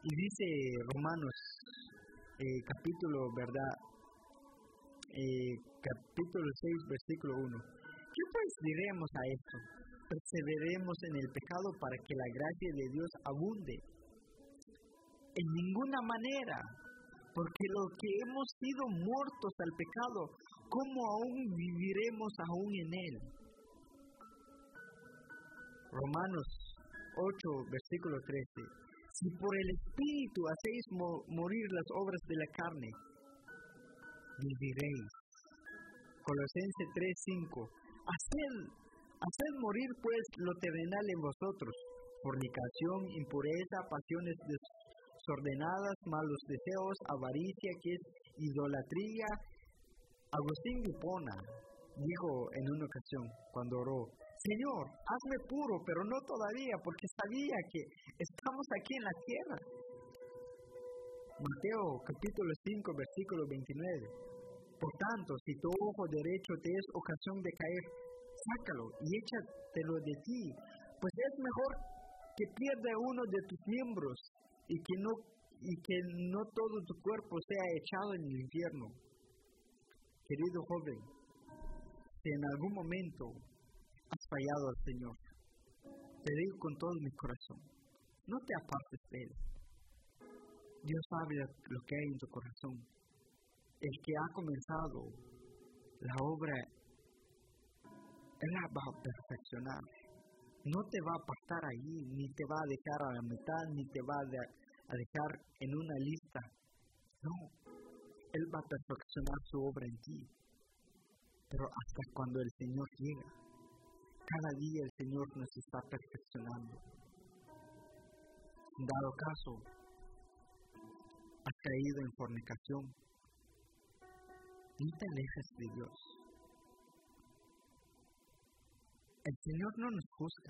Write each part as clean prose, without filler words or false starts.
Y dice Romanos, capítulo, ¿verdad? Capítulo 6, versículo 1. ¿Qué pues diremos a esto? Perseveremos en el pecado para que la gracia de Dios abunde. En ninguna manera, porque lo que hemos sido muertos al pecado, ¿cómo aún viviremos aún en él? Romanos 8, versículo 13. Si por el Espíritu hacéis morir las obras de la carne, viviréis. Colosenses 3:5. Haced morir pues lo terrenal en vosotros: fornicación, impureza, pasiones desordenadas, malos deseos, avaricia, que es idolatría. Agustín de Hipona dijo en una ocasión, cuando oró: Señor, hazme puro, pero no todavía, porque sabía que estamos aquí en la tierra. Mateo capítulo 5, versículo 29. Por tanto, si tu ojo derecho te es ocasión de caer, sácalo y échatelo de ti, pues es mejor que pierda uno de tus miembros y que no todo tu cuerpo sea echado en el infierno. Querido joven, si en algún momento has fallado al Señor, te digo con todo mi corazón, no te apartes de Él. Dios sabe lo que hay en tu corazón. El que ha comenzado la obra, Él la va a perfeccionar. No te va a apartar ahí, ni te va a dejar a la mitad, ni te va a dejar en una lista. No, Él va a perfeccionar su obra en ti. Pero hasta cuando el Señor llega, cada día el Señor nos está perfeccionando. En dado caso, has caído en fornicación, no te alejes de Dios. El Señor no nos juzga.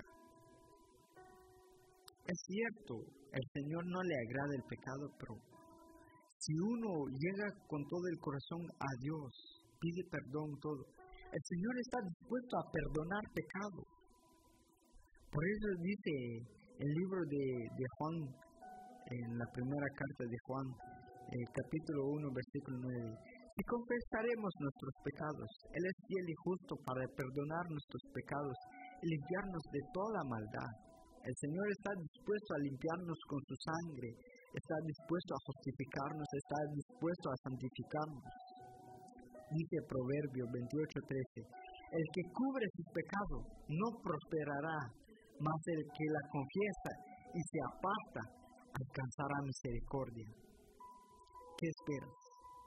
Es cierto, el Señor no le agrada el pecado, pero si uno llega con todo el corazón a Dios, pide perdón, todo, el Señor está dispuesto a perdonar pecado. Por eso dice el libro de Juan, en la primera carta de Juan, capítulo 1, versículo 9. Si confesaremos nuestros pecados, Él es fiel y justo para perdonar nuestros pecados y limpiarnos de toda maldad. El Señor está dispuesto a limpiarnos con su sangre, está dispuesto a justificarnos, está dispuesto a santificarnos. Dice Proverbio 28:13, el que cubre sus pecados no prosperará, mas el que la confiesa y se aparta alcanzará misericordia. ¿Qué esperas?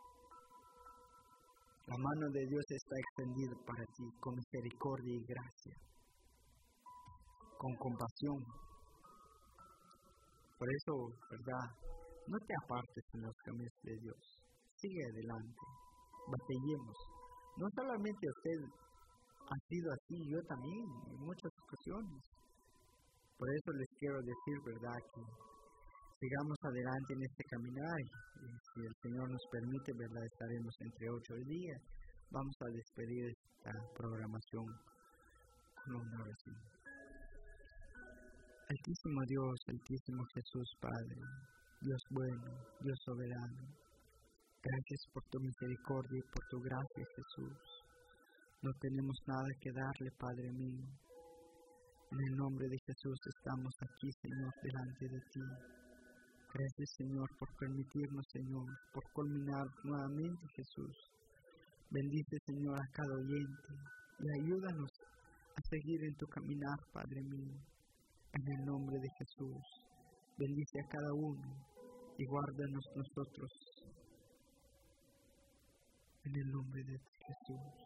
La mano de Dios está extendida para ti con misericordia y gracia, con compasión. Por eso, ¿verdad? No te apartes en los caminos de Dios. Sigue adelante. Batallemos. No solamente usted ha sido así, yo también, en muchas ocasiones. Por eso les quiero decir, ¿verdad?, que sigamos adelante en este caminar. Y si el Señor nos permite, ¿verdad?, estaremos entre 8 días. Vamos a despedir esta programación con una oración. Altísimo Dios, Altísimo Jesús, Padre, Dios bueno, Dios soberano, gracias por tu misericordia y por tu gracia, Jesús. No tenemos nada que darle, Padre mío. En el nombre de Jesús estamos aquí, Señor, delante de ti. Gracias, Señor, por permitirnos, Señor, por culminar nuevamente, Jesús. Bendice, Señor, a cada oyente y ayúdanos a seguir en tu caminar, Padre mío. En el nombre de Jesús, bendice a cada uno y guárdanos nosotros. En el nombre de Jesús.